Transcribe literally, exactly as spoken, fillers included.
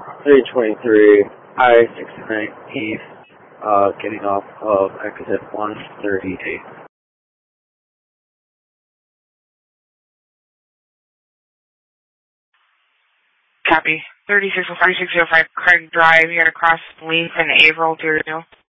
three twenty-three, I sixty-nine East, uh, getting off of exit one thirty-eight. Copy. thirty-six oh five, Craig Drive. You got to cross Leaf and Averill to your